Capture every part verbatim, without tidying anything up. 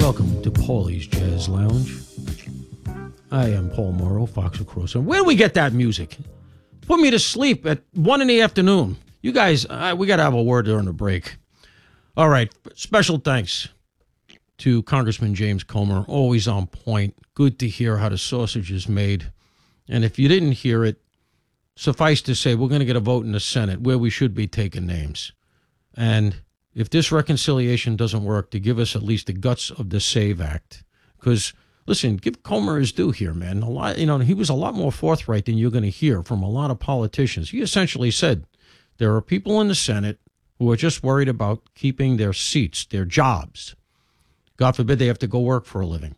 Welcome to Paulie's Jazz Lounge. I am Paul Morrow, Fox Across. And where do we get that music? Put me to sleep at one in the afternoon. You guys, uh, we got to have a word during the break. All right, special thanks to Congressman James Comer, always on point. Good to hear how the sausage is made. And if you didn't hear it, suffice to say, we're going to get a vote in the Senate where we should be taking names. And if this reconciliation doesn't work, to give us at least the guts of the SAVE Act. Because, listen, give Comer his due here, man. A lot, you know, he was a lot more forthright than you're going to hear from a lot of politicians. He essentially said there are people in the Senate who are just worried about keeping their seats, their jobs. God forbid they have to go work for a living.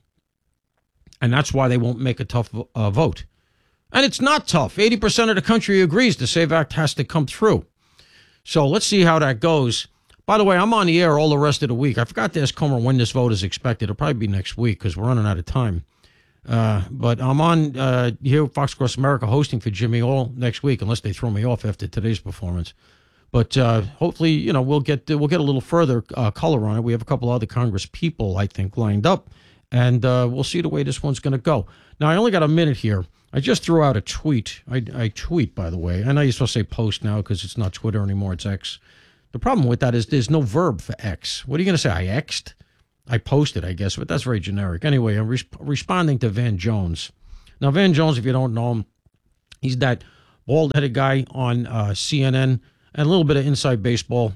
And that's why they won't make a tough uh, vote. And it's not tough. eighty percent of the country agrees the SAVE Act has to come through. So let's see how that goes. By the way, I'm on the air all the rest of the week. I forgot to ask Comer when this vote is expected. It'll probably be next week because we're running out of time. Uh, but I'm on uh, here at Fox Across America hosting for Jimmy all next week, unless they throw me off after today's performance. But uh, hopefully, you know, we'll get we'll get a little further uh, color on it. We have a couple other Congress people, I think, lined up, and uh, we'll see the way this one's going to go. Now, I only got a minute here. I just threw out a tweet. I, I tweet, by the way. I know you're supposed to say post now because it's not Twitter anymore. It's X. The problem with that is there's no verb for X. What are you going to say? I X'd? I posted, I guess, but that's very generic. Anyway, I'm re- responding to Van Jones. Now, Van Jones, if you don't know him, he's that bald-headed guy on uh, C N N and a little bit of Inside Baseball.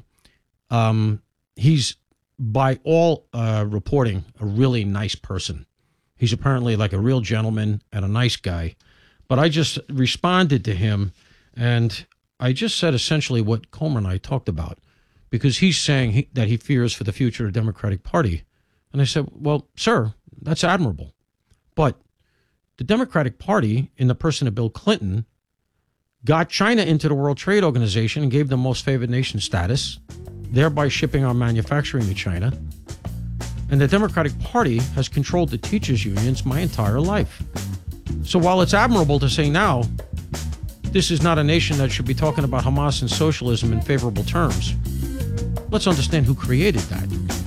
Um, he's, by all uh, reporting, a really nice person. He's apparently like a real gentleman and a nice guy. But I just responded to him, and I just said essentially what Comer and I talked about, because he's saying he, that he fears for the future of the Democratic Party. And I said, well, sir, that's admirable. But the Democratic Party, in the person of Bill Clinton, got China into the World Trade Organization and gave them most favored nation status, thereby shipping our manufacturing to China. And the Democratic Party has controlled the teachers' unions my entire life. So while it's admirable to say now, this is not a nation that should be talking about Hamas and socialism in favorable terms, let's understand who created that.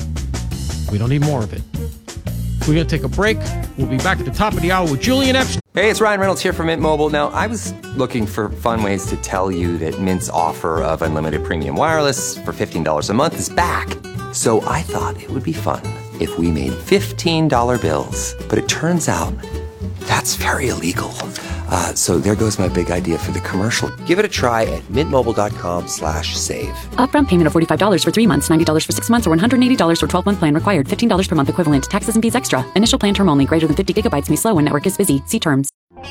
We don't need more of it. We're going to take a break. We'll be back at the top of the hour with Julian Epstein. Hey, it's Ryan Reynolds here from Mint Mobile. Now, I was looking for fun ways to tell you that Mint's offer of unlimited premium wireless for fifteen dollars a month is back. So I thought it would be fun if we made fifteen dollar bills. But it turns out that's very illegal. Uh, so there goes my big idea for the commercial. Give it a try at mintmobile.com slash save. Upfront payment of forty-five dollars for three months, ninety dollars for six months, or one hundred eighty dollars for twelve-month plan required. fifteen dollars per month equivalent. Taxes and fees extra. Initial plan term only. Greater than fifty gigabytes may slow when network is busy. See terms.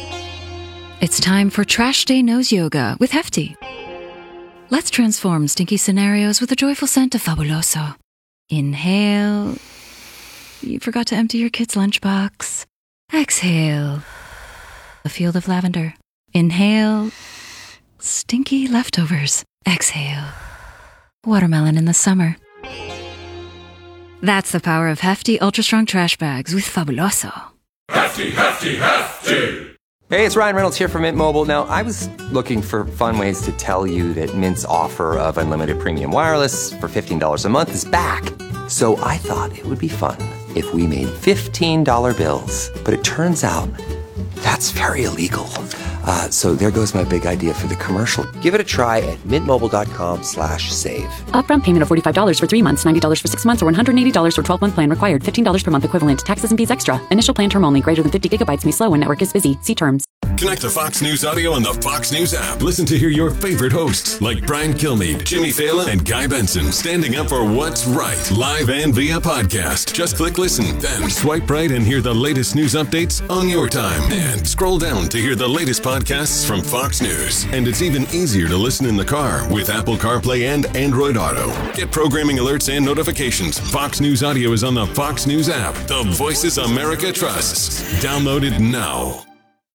It's time for Trash Day Nose Yoga with Hefty. Let's transform stinky scenarios with a joyful scent of Fabuloso. Inhale. You forgot to empty your kid's lunchbox. Exhale. A field of lavender. Inhale. Stinky leftovers. Exhale. Watermelon in the summer. That's the power of Hefty Ultra Strong Trash Bags with Fabuloso. Hefty, hefty, hefty! Hey, it's Ryan Reynolds here from Mint Mobile. Now, I was looking for fun ways to tell you that Mint's offer of unlimited premium wireless for fifteen dollars a month is back. So I thought it would be fun if we made fifteen dollar bills. But it turns out that's very illegal. Uh, so there goes my big idea for the commercial. Give it a try at mintmobile.com slash save. Upfront payment of forty-five dollars for three months, ninety dollars for six months, or one hundred eighty dollars for twelve-month plan required. fifteen dollars per month equivalent. Taxes and fees extra. Initial plan term only. Greater than fifty gigabytes may slow when network is busy. See terms. Connect to Fox News Audio on the Fox News app. Listen to hear your favorite hosts like Brian Kilmeade, Jimmy Fallon, and Guy Benson standing up for what's right, live and via podcast. Just click listen, then swipe right and hear the latest news updates on your time. And scroll down to hear the latest podcasts from Fox News. And it's even easier to listen in the car with Apple CarPlay and Android Auto. Get programming alerts and notifications. Fox News Audio is on the Fox News app. The voices America trusts. Download it now.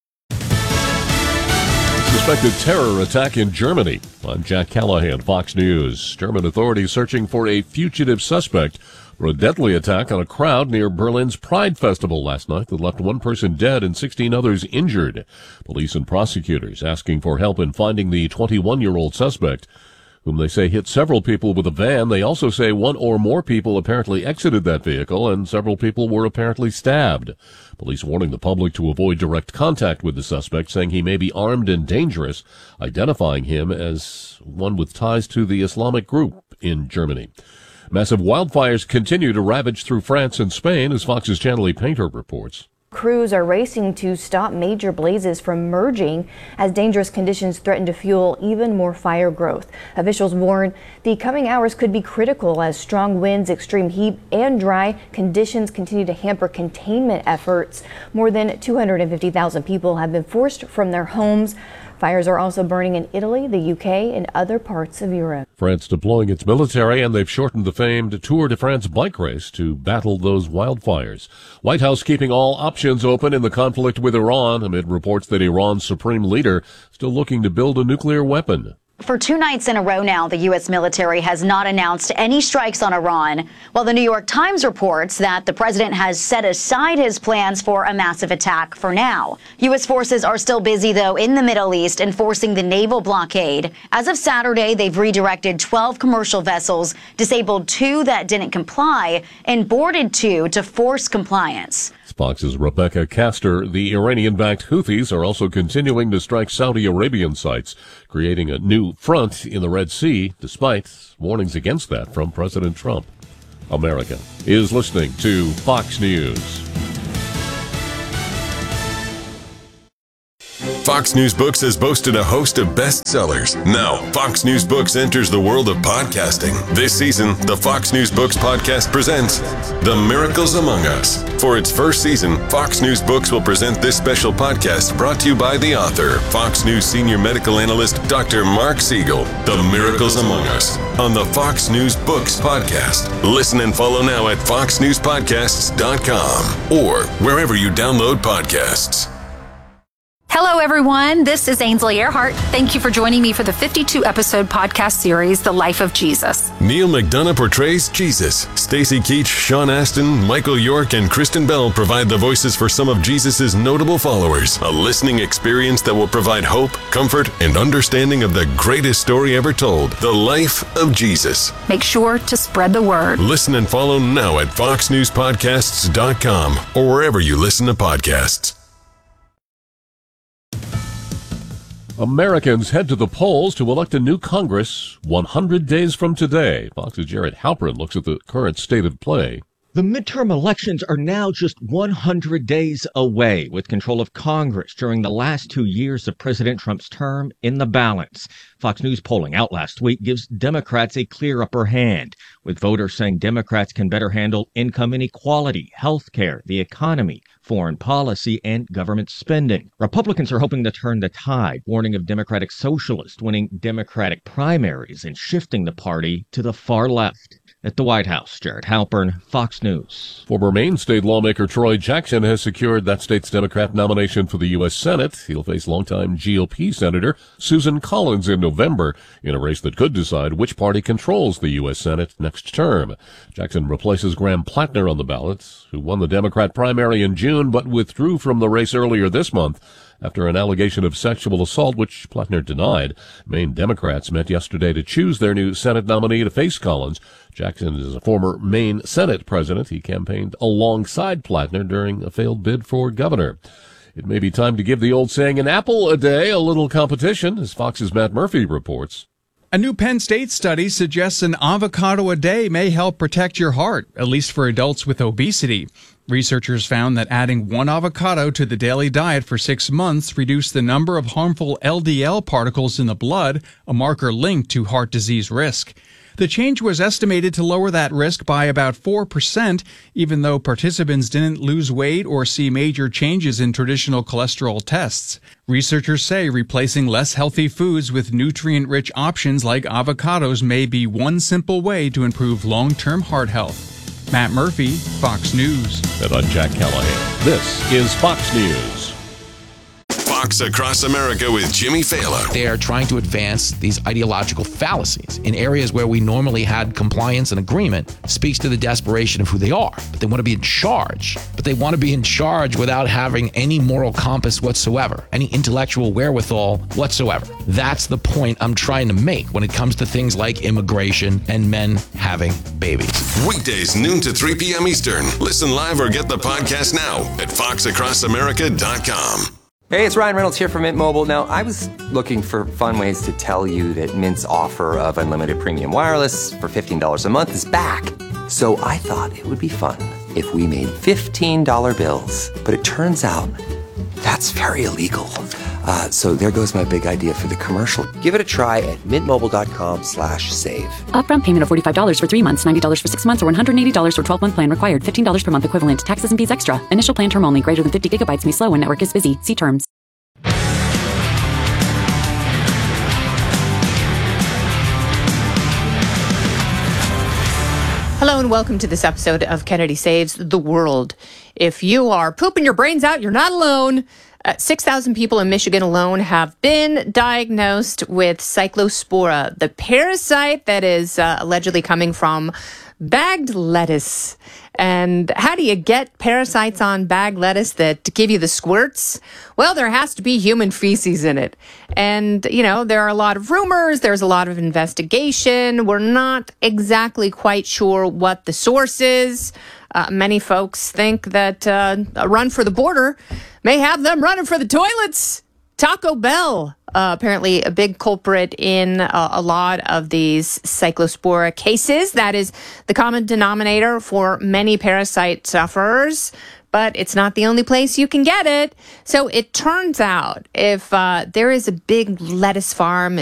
Suspected terror attack in Germany. I'm Jack Callahan, Fox News. German authorities searching for a fugitive suspect for a deadly attack on a crowd near Berlin's Pride Festival last night that left one person dead and sixteen others injured. Police and prosecutors asking for help in finding the twenty-one-year-old suspect, whom they say hit several people with a van. They also say one or more people apparently exited that vehicle, and several people were apparently stabbed. Police warning the public to avoid direct contact with the suspect, saying he may be armed and dangerous, identifying him as one with ties to the Islamic group in Germany. Massive wildfires continue to ravage through France and Spain, as Fox's Channelie Painter reports. Crews are racing to stop major blazes from merging as dangerous conditions threaten to fuel even more fire growth. Officials warn the coming hours could be critical as strong winds, extreme heat, and dry conditions continue to hamper containment efforts. More than two hundred fifty thousand people have been forced from their homes. Fires are also burning in Italy, the U K, and other parts of Europe. France deploying its military, and they've shortened the famed Tour de France bike race to battle those wildfires. White House keeping all options open in the conflict with Iran amid reports that Iran's supreme leader still looking to build a nuclear weapon. For two nights in a row now, the U S military has not announced any strikes on Iran, while the New York Times reports that the president has set aside his plans for a massive attack for now. U S forces are still busy, though, in the Middle East enforcing the naval blockade. As of Saturday, they've redirected twelve commercial vessels, disabled two that didn't comply, and boarded two to force compliance. Fox's Rebecca Castor. The Iranian-backed Houthis are also continuing to strike Saudi Arabian sites, creating a new front in the Red Sea, despite warnings against that from President Trump. America is listening to Fox News. Fox News Books has boasted a host of bestsellers. Now, Fox News Books enters the world of podcasting. This season, the Fox News Books podcast presents The Miracles Among Us. For its first season, Fox News Books will present this special podcast brought to you by the author, Fox News senior medical analyst, Doctor Mark Siegel. The Miracles Among Us on the Fox News Books podcast. Listen and follow now at fox news podcasts dot com or wherever you download podcasts. Hello, everyone. This is Ainsley Earhart. Thank you for joining me for the fifty-two episode podcast series, The Life of Jesus. Neil McDonough portrays Jesus. Stacy Keach, Sean Astin, Michael York, and Kristen Bell provide the voices for some of Jesus' notable followers. A listening experience that will provide hope, comfort, and understanding of the greatest story ever told, the life of Jesus. Make sure to spread the word. Listen and follow now at fox news podcasts dot com or wherever you listen to podcasts. Americans head to the polls to elect a new Congress one hundred days from today. Fox's Jared Halpern looks at the current state of play. The midterm elections are now just one hundred days away, with control of Congress during the last two years of President Trump's term in the balance. Fox News polling out last week gives Democrats a clear upper hand, with voters saying Democrats can better handle income inequality, health care, the economy, foreign policy, and government spending. Republicans are hoping to turn the tide, warning of Democratic socialists winning Democratic primaries and shifting the party to the far left. At the White House, Jared Halpern, Fox News. Former Maine state lawmaker Troy Jackson has secured that state's Democrat nomination for the U S Senate. He'll face longtime G O P Senator Susan Collins in November in a race that could decide which party controls the U S Senate next term. Jackson replaces Graham Plattner on the ballot, who won the Democrat primary in June but withdrew from the race earlier this month after an allegation of sexual assault, which Plattner denied. Maine Democrats met yesterday to choose their new Senate nominee to face Collins. Jackson is a former Maine Senate president. He campaigned alongside Plattner during a failed bid for governor. It may be time to give the old saying, an apple a day, a little competition, as Fox's Matt Murphy reports. A new Penn State study suggests an avocado a day may help protect your heart, at least for adults with obesity. Researchers found that adding one avocado to the daily diet for six months reduced the number of harmful L D L particles in the blood, a marker linked to heart disease risk. The change was estimated to lower that risk by about four percent, even though participants didn't lose weight or see major changes in traditional cholesterol tests. Researchers say replacing less healthy foods with nutrient-rich options like avocados may be one simple way to improve long-term heart health. Matt Murphy, Fox News. And I'm Jack Callahan. This is Fox News. Fox Across America with Jimmy Fallon. They are trying to advance these ideological fallacies in areas where we normally had compliance and agreement. Speaks to the desperation of who they are. But they want to be in charge. But they want to be in charge without having any moral compass whatsoever, any intellectual wherewithal whatsoever. That's the point I'm trying to make when it comes to things like immigration and men having babies. Weekdays, noon to three p.m. Eastern. Listen live or get the podcast now at fox across america dot com. Hey, it's Ryan Reynolds here from Mint Mobile. Now, I was looking for fun ways to tell you that Mint's offer of unlimited premium wireless for fifteen dollars a month is back. So I thought it would be fun if we made fifteen dollar bills. But it turns out that's very illegal. Uh, so there goes my big idea for the commercial. Give it a try at mintmobile.com slash save. Upfront payment of forty-five dollars for three months, ninety dollars for six months, or one hundred eighty dollars for twelve-month plan required. fifteen dollars per month equivalent. Taxes and fees extra. Initial plan term only. Greater than fifty gigabytes may slow when network is busy. See terms. Hello and welcome to this episode of Kennedy Saves the World. If you are pooping your brains out, you're not alone. Uh, six thousand people in Michigan alone have been diagnosed with cyclospora, the parasite that is uh, allegedly coming from bagged lettuce. And how do you get parasites on bagged lettuce that give you the squirts? Well, there has to be human feces in it. And, you know, there are a lot of rumors. There's a lot of investigation. We're not exactly quite sure what the source is. Uh, many folks think that uh, a run for the border may have them running for the toilets. Taco Bell, uh, apparently a big culprit in uh, a lot of these cyclospora cases. That is the common denominator for many parasite sufferers. But it's not the only place you can get it. So it turns out if uh, there is a big lettuce farm